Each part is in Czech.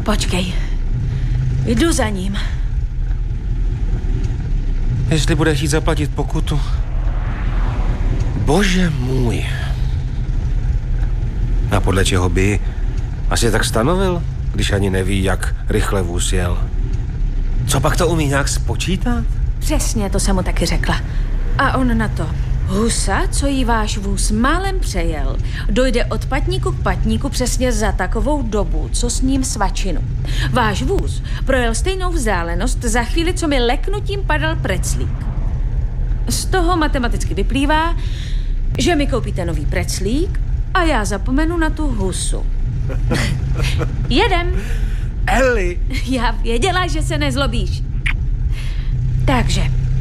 Počkej. Jdu za ním. Jestli bude chtít zaplatit pokutu. Bože můj. A podle čeho by asi tak stanovil, když ani neví, jak rychle vůz jel? Co pak to umí nějak spočítat? Přesně, to jsem mu taky řekla. A on na to. Husa, co jí váš vůz málem přejel, dojde od patníku k patníku přesně za takovou dobu, co s ním svačinu. Váš vůz projel stejnou vzdálenost za chvíli, co mi leknutím padal preclík. Z toho matematicky vyplývá, že mi koupíte nový preclík a já zapomenu na tu husu. Jedem. Eli! Já věděla, že se nezlobíš. Takže,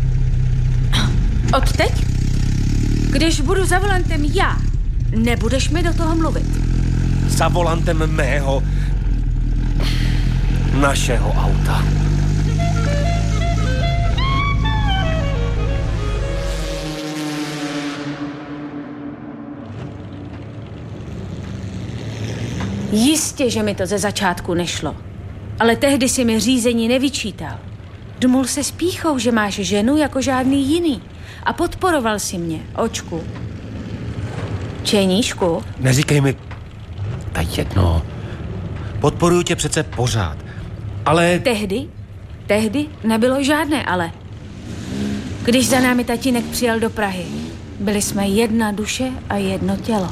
odteď, když budu za volantem já, nebudeš mi do toho mluvit. Za volantem mého, našeho auta. Jistě, že mi to ze začátku nešlo. Ale tehdy si mi řízení nevyčítal. Dmul se s pýchou, že máš ženu jako žádný jiný. A podporoval si mě, očku. Čeníšku? Neříkej mi, tak jedno. Podporuju tě přece pořád. Ale... Tehdy nebylo žádné ale. Když za námi tatínek přijel do Prahy, byli jsme jedna duše a jedno tělo.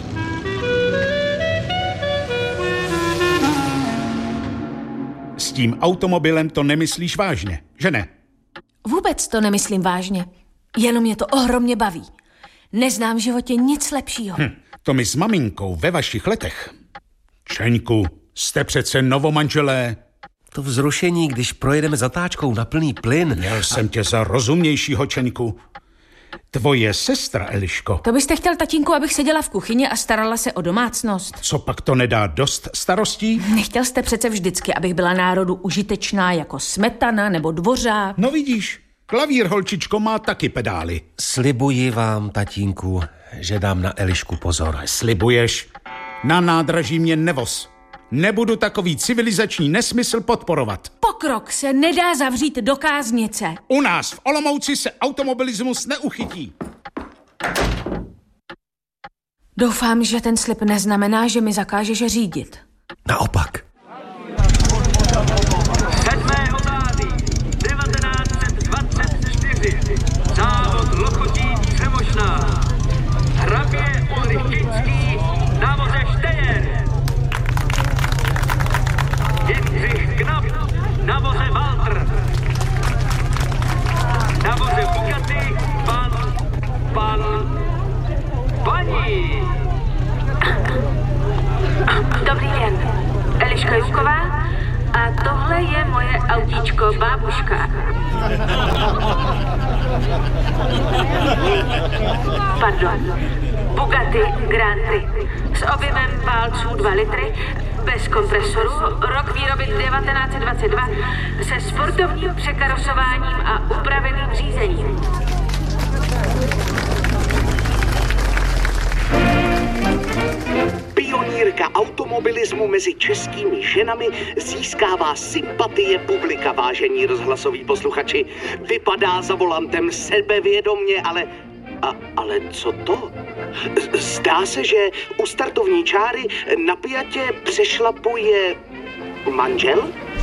S tím automobilem to nemyslíš vážně, že ne? Vůbec to nemyslím vážně. Jenom mě to ohromně baví. Neznám v životě nic lepšího. To my s maminkou ve vašich letech. Čeňku, jste přece novomanželé. To vzrušení, když projedeme zatáčkou na plný plyn. Měl jsem tě za rozumnějšího, Čeňku. Tvoje sestra, Eliško. To byste chtěl, tatínku, abych seděla v kuchyni a starala se o domácnost? Co pak to nedá dost starostí? Nechtěl jste přece vždycky, abych byla národu užitečná jako Smetana nebo Dvořák. No vidíš, klavír, holčičko, má taky pedály. Slibuji vám, tatínku, že dám na Elišku pozor. Slibuješ? Na nádraží mě nevoz. Nebudu takový civilizační nesmysl podporovat. Pokrok se nedá zavřít do káznice. U nás v Olomouci se automobilismus neuchytí. Doufám, že ten slib neznamená, že mi zakážeš řídit. Naopak. 7. září 1924. Závod Lokotín Přemožná. Hrabě Ulrich Kinský na voze Štejr. Jindřich Knap na voze Walter. Na voze Bugatti paní. Dobrý den, Eliška Juková a tohle je moje autíčko bábuška. Pardon, Bugatti Grand Prix s objemem válců 2 litry, bez kompresoru, rok výroby 1922 se sportovním překarosováním a upraveným řízením. Pionýrka automobilismu mezi českými ženami získává sympatie publika, vážení rozhlasoví posluchači. Vypadá za volantem sebevědomně, ale co to? Zdá se, že u startovní čáry napjatě přešlapuje manžel?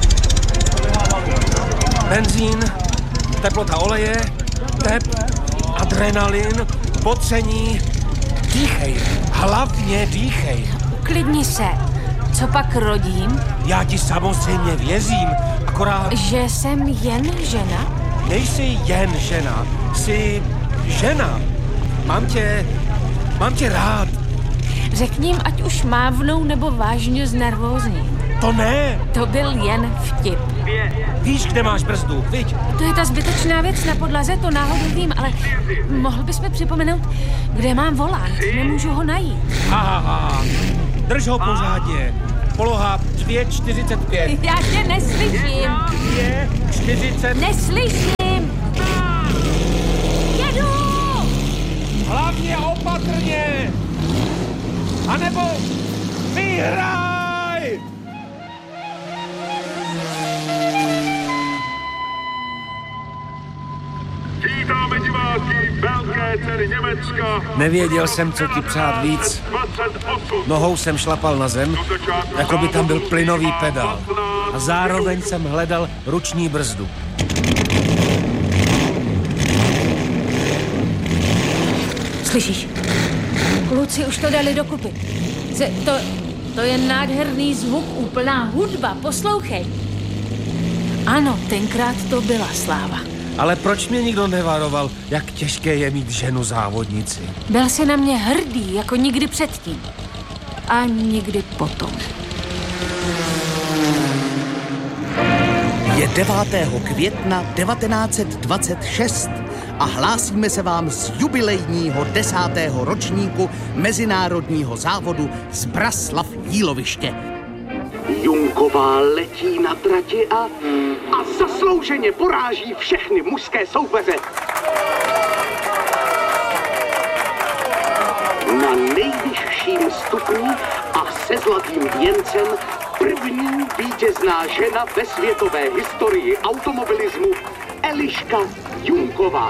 Benzín, teplota oleje, tep, adrenalin, pocení. Dýchej, hlavně dýchej. Uklidni se. Co pak rodím? Já ti samozřejmě věřím, akorát... Že jsem jen žena? Nejsi jen žena, jsi žena. Mám tě rád. Řekni jim, ať už mávnou nebo vážně znervózní. To ne. To byl jen vtip. Víš, kde máš brzdu, viď? To je ta zbytečná věc na podlaze, to náhodou vím, ale mohl bys mi připomenout, kde mám volant? Nemůžu ho najít. Aha. Drž ho pořádně. Poloha 2,45. Já tě neslyším. 2,40. Neslyším. Jedu! Hlavně opatrně. A nebo vyhraj! Nevěděl jsem, co ti přát víc. Nohou jsem šlapal na zem, jako by tam byl plynový pedál. A zároveň jsem hledal ruční brzdu. Slyšíš? Kluci už to dali dokupy. To je nádherný zvuk, úplná hudba, poslouchej. Ano, tenkrát to byla sláva. Ale proč mě nikdo nevaroval, jak těžké je mít ženu závodnici? Byl jsi na mě hrdý, jako nikdy předtím. A nikdy potom. Je 9. května 1926 a hlásíme se vám z jubilejního 10. ročníku mezinárodního závodu Zbraslav Jíloviště. Junková letí na trati a zaslouženě poráží všechny mužské soupeře. Na nejvyšším stupni a se zlatým věncem první vítězná žena ve světové historii automobilismu Eliška Junková.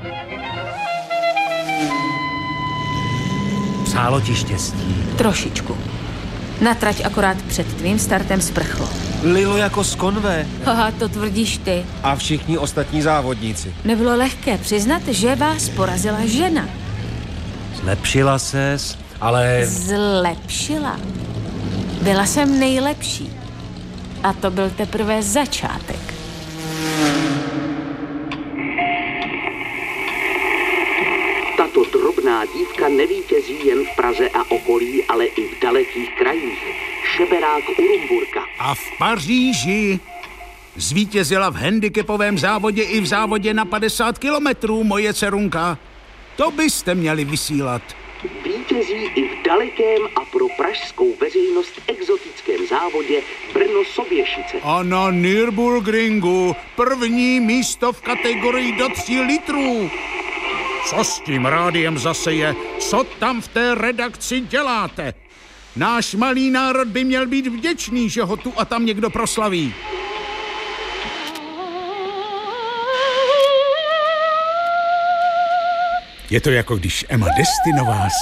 Přálo ti štěstí. Trošičku. Na trať akorát před tvým startem sprchlo. Lilo jako z konve. Haha, to tvrdíš ty. A všichni ostatní závodníci. Nebylo lehké přiznat, že vás porazila žena. Zlepšila ses, ale... Zlepšila. Byla jsem nejlepší. A to byl teprve začátek. Tato drobná dívka nevítězí jen v Praze a okolí, ale i v dalekých krajích. Šeberák u Rumburka. A v Paříži zvítězila v handicapovém závodě i v závodě na 50 kilometrů, moje dcerunka. To byste měli vysílat. Vítězí i v dalekém a pro pražskou veřejnost exotickém závodě Brno-Soběšice. A na Nürburgringu první místo v kategorii do 3 litrů. Co s tím rádiem zase je? Co tam v té redakci děláte? Náš malý národ by měl být vděčný, že ho tu a tam někdo proslaví. Je to jako když Emma Destinová